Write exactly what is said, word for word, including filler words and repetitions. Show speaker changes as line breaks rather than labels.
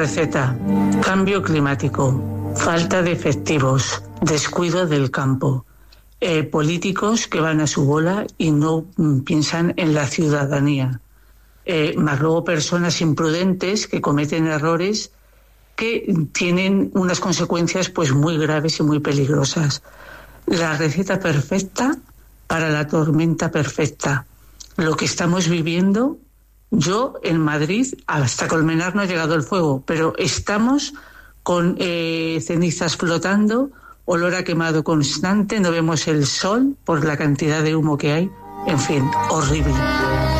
receta: cambio climático, falta de efectivos, descuido del campo, eh, políticos que van a su bola y no mm, piensan en la ciudadanía, eh, más luego personas imprudentes que cometen errores que tienen unas consecuencias pues muy graves y muy peligrosas. La receta perfecta para la tormenta perfecta. Lo que estamos viviendo, yo en Madrid, hasta Colmenar no ha llegado el fuego, pero estamos con eh, cenizas flotando, olor a quemado constante, no vemos el sol por la cantidad de humo que hay, en fin, horrible.